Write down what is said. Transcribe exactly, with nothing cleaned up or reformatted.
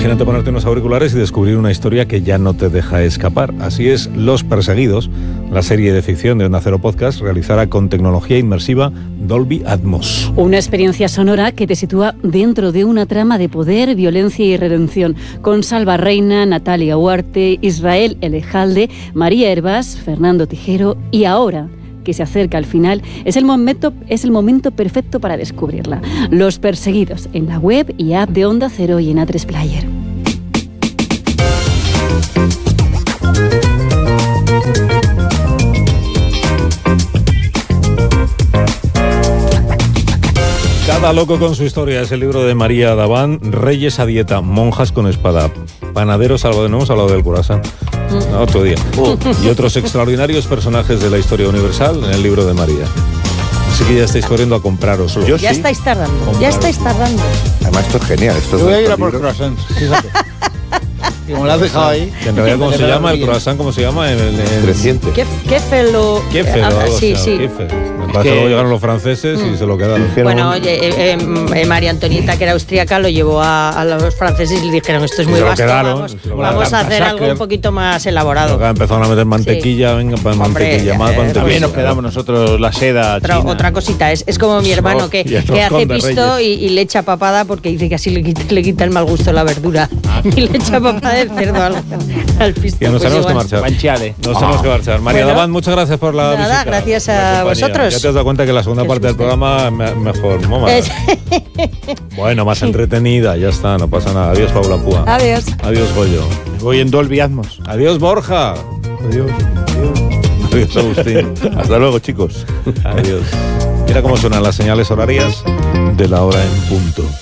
Imagínate ponerte unos auriculares y descubrir una historia que ya no te deja escapar. Así es Los Perseguidos, la serie de ficción de Onda Cero Podcast, realizada con tecnología inmersiva Dolby Atmos. Una experiencia sonora que te sitúa dentro de una trama de poder, violencia y redención, con Salva Reina, Natalia Huarte, Israel Elejalde, María Hervás, Fernando Tijero y ahora, que se acerca al final, es el momento, es el momento perfecto para descubrirla. Los Perseguidos, en la web y app de Onda Cero y en A tres Player. Cada loco con su historia es el libro de María Davant. Reyes a dieta, monjas con espada, panaderos salvados. No hemos hablado del croissant. No, otro día. Oh. Y otros extraordinarios personajes de la historia universal en el libro de María. Así que ya estáis corriendo a compraroslo. Yo ya sí. estáis tardando, Compraroslo. ya estáis tardando. Además esto es genial. Esto Yo voy a ir a por por croissants, fíjate. Y como lo has dejado ahí. Que en realidad, ¿cómo se llama? El croissant, ¿cómo se llama? En el, en... Creciente. ¿Qué, qué felo? ¿Qué felo? Ah, sí, sí. Para que luego llegaron los franceses y mm. se lo quedaron. Bueno, oye, eh, eh, María Antonieta, que era austríaca, lo llevó a, a los franceses y le dijeron, esto es muy vasto, quedaron, vamos, vamos a hacer algo un poquito más elaborado. Acá empezaron a meter mantequilla, sí. venga, para mantequilla, más eh, mantequilla. También nos quedamos nosotros la seda otra, china. Otra cosita, es, es como mi hermano que, que hace pisto y, y le echa papada porque dice que así le quita, le quita el mal gusto la verdura. Ah. Y le echa papada de cerdo al, al pisto. Ya nos pues tenemos que marchar. Manchiale. Nos tenemos que marchar. María bueno, Davant, muchas gracias por la nada, visita. gracias a vosotros. Ya te has dado cuenta que la segunda parte del programa me, mejor, ¿no? Más, bueno, más entretenida, ya está, no pasa nada. Adiós, Paula Púa. Adiós. Adiós, Goyo. Voy en Dolby Atmos. Adiós, Borja. Adiós. Adiós, Adiós Agustín. Hasta luego, chicos. Adiós. Mira cómo suenan las señales horarias de la hora en punto.